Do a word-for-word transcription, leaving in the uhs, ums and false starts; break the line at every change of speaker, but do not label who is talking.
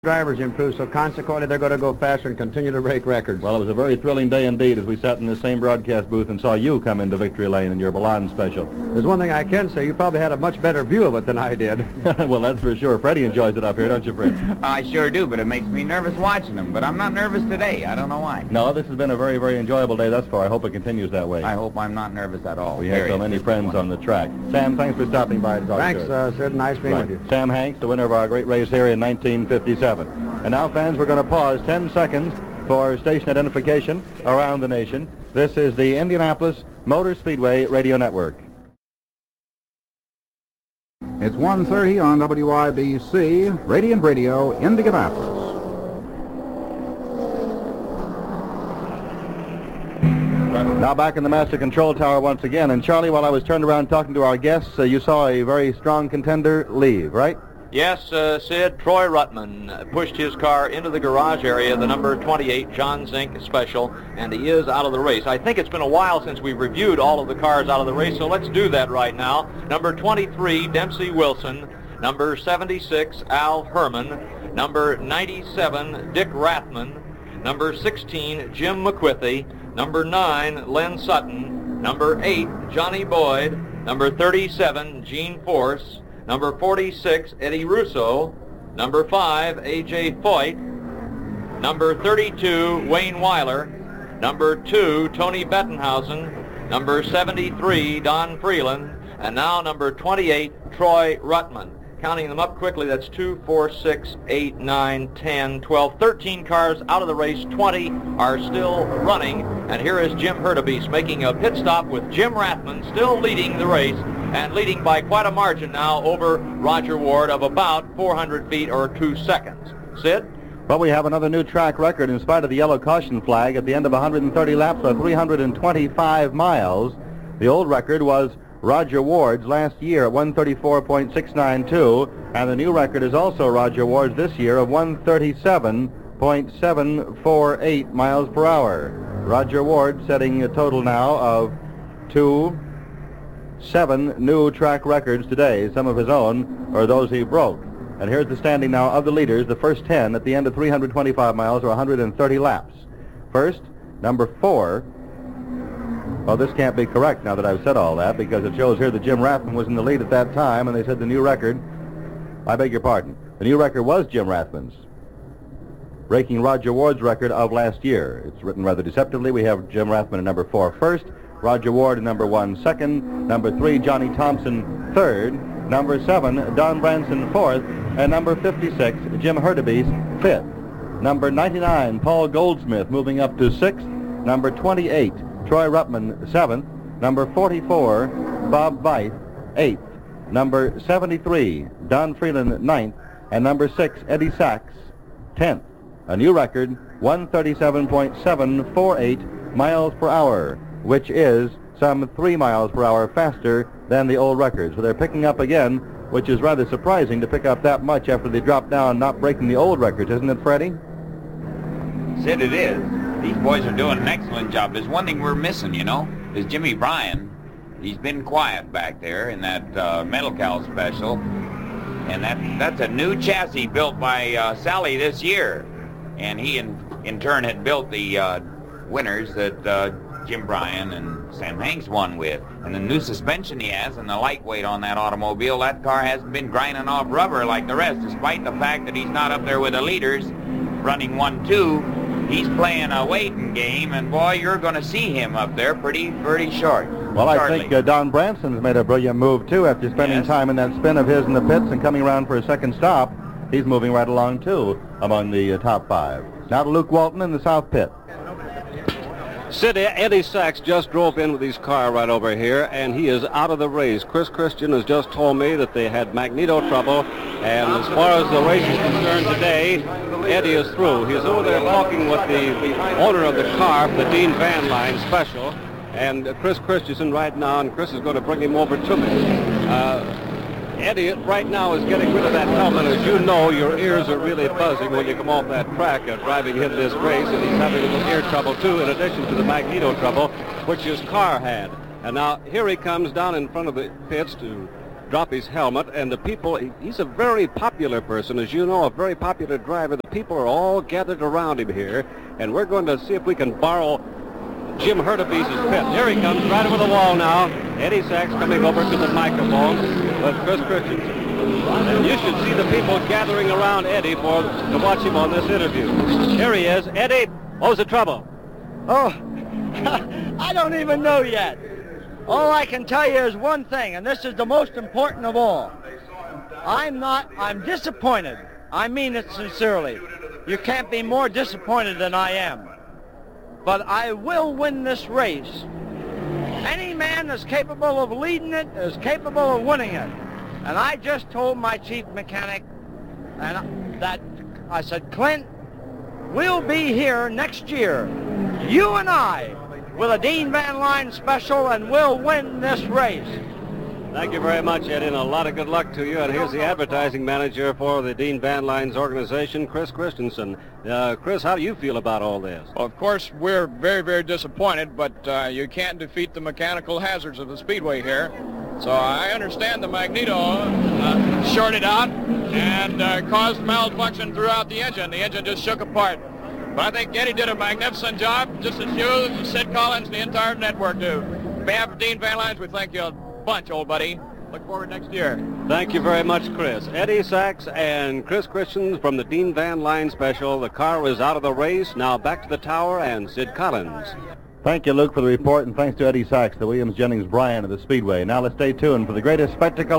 drivers improve, so consequently they're going to go faster and continue to break records.
Well, it was a very thrilling day indeed as we sat in the same broadcast booth and saw you come into victory lane in your Milan special.
There's one thing I can say, you probably had a much better view of it than I did.
Well, that's for sure. Freddie enjoys it up here, don't you, Fritz?
I sure do, but it makes me nervous watching them. But I'm not nervous today. I don't know why.
No, this has been a very, very enjoyable day thus far. I hope it continues that way.
I hope I'm not nervous at all.
We have so many friends on the track. Sam, thanks for stopping by to talk
Thanks,
to us.
uh, Sid. Nice being
Right.
with you.
Sam Hanks, the winner of our great race here in nineteen fifty-seven. And now, fans, we're going to pause ten seconds for station identification around the nation. This is the Indianapolis Motor Speedway Radio Network.
It's one thirty on W I B C, Radiant Radio, Indianapolis.
Now back in the Master Control Tower once again. And Charlie, while I was turned around talking to our guests, uh, you saw a very strong contender leave, right?
Yes, uh, Sid, Troy Ruttman pushed his car into the garage area, the number twenty-eight John Zink Special, and he is out of the race. I think it's been a while since we've reviewed all of the cars out of the race, so let's do that right now. Number twenty-three, Dempsey Wilson. Number seventy-six, Al Herman. Number ninety-seven, Dick Rathman. Number sixteen, Jim McQuithy. Number nine, Len Sutton. Number eight, Johnny Boyd. Number thirty-seven, Gene Force. Number forty-six, Eddie Russo. Number five, A J Foyt. Number thirty-two, Wayne Weiler. Number two, Tony Bettenhausen. Number seventy-three, Don Freeland. And now number twenty-eight, Troy Ruttman. Counting them up quickly, that's two, four, six, eight, nine, ten, twelve, thirteen cars out of the race. twenty are still running. And here is Jim Hurtubise making a pit stop with Jim Rathman still leading the race, and leading by quite a margin now over Roger Ward of about four hundred feet or two seconds. Sid?
Well, we have another new track record in spite of the yellow caution flag at the end of one hundred thirty laps or three hundred twenty-five miles. The old record was Roger Ward's last year at one thirty-four point six nine two, and the new record is also Roger Ward's this year of one thirty-seven point seven four eight miles per hour. Roger Ward setting a total now of two, seven new track records today, some of his own or those he broke. And here's the standing now of the leaders, the first ten at the end of three hundred twenty-five miles or one hundred thirty laps. First, number four. Well, this can't be correct now that I've said all that, because it shows here that Jim Rathman was in the lead at that time, and they said the new record, I beg your pardon, the new record was Jim Rathman's, breaking Roger Ward's record of last year. It's written rather deceptively. We have Jim Rathman at number four first, Roger Ward at number one second, number three, Johnny Thompson third, number seven, Don Branson fourth, and number fifty-six, Jim Hurtubise fifth. Number ninety-nine, Paul Goldsmith moving up to sixth. Number twenty-eight, Troy Ruttman seventh. Number forty-four, Bob Veith eighth. Number seventy-three, Don Freeland ninth. And number six, Eddie Sachs tenth. A new record, one thirty-seven point seven four eight miles per hour, which is some three miles per hour faster than the old record. So they're picking up again, which is rather surprising to pick up that much after they dropped down, not breaking the old records, isn't it, Freddie?
Sid, it is. These boys are doing an excellent job. There's one thing we're missing, you know, is Jimmy Bryan. He's been quiet back there in that uh, Metal Cow special. And that that's a new chassis built by uh, Sally this year. And he, in, in turn, had built the uh, winners that uh, Jim Bryan and Sam Hanks won with. And the new suspension he has and the lightweight on that automobile, that car hasn't been grinding off rubber like the rest, despite the fact that he's not up there with the leaders running one two. He's playing a waiting game, and boy, you're going to see him up there pretty, pretty short.
Well, I
shortly.
think uh, Don Branson's made a brilliant move, too, after spending
Yes.
time in that spin of his in the pits and coming around for a second stop. He's moving right along, too, among the uh, top five. Now to Luke Walton in the south pit.
Sid, Eddie Sachs just drove in with his car right over here, and he is out of the race. Chris Christian has just told me that they had magneto trouble, and as far as the race is concerned today, Eddie is through. He's over there talking with the owner of the car, the Dean Van Line Special, and uh, Chris Christensen right now, and Chris is going to bring him over to me. Uh, Eddie right now is getting rid of that helmet. As you know, your ears are really buzzing when you come off that track uh, driving in this race, and he's having a little ear trouble too, in addition to the magneto trouble, which his car had. And now here he comes down in front of the pits to drop his helmet, and the people, he, he's a very popular person, as you know, a very popular driver. The people are all gathered around him here, and we're going to see if we can borrow Jim Hurtubise' pit. Here he comes, right over the wall now. Eddie Sachs coming over to the microphone with Chris Christensen. And you should see the people gathering around Eddie for to watch him on this interview. Here he is. Eddie, what was the trouble?
Oh, I don't even know yet. All I can tell you is one thing, and this is the most important of all. I'm not, I'm disappointed. I mean it sincerely. You can't be more disappointed than I am. But I will win this race. Any man that's capable of leading it is capable of winning it. And I just told my chief mechanic and that I said, Clint, we'll be here next year, you and I, with a Dean Van Lines special, and we'll win this race.
Thank you very much, Eddie, and a lot of good luck to you. And here's the advertising manager for the Dean Van Lines organization, Chris Christensen. Uh, Chris, how do you feel about all this?
Well, of course, we're very, very disappointed, but uh, you can't defeat the mechanical hazards of the Speedway here. So I understand the magneto uh, shorted out and uh, caused malfunction throughout the engine. The engine just shook apart. But I think Eddie did a magnificent job, just as you, Sid Collins, and the entire network do. On behalf of Dean Van Lines, we thank you a bunch, old buddy. Look forward next year.
Thank you very much, Chris. Eddie Sachs and Chris Christensen from the Dean Van Lines special. The car was out of the race. Now back to the tower and Sid Collins.
Thank you, Luke, for the report, and thanks to Eddie Sachs, the Williams-Jennings Bryan of the Speedway. Now let's stay tuned for the greatest spectacle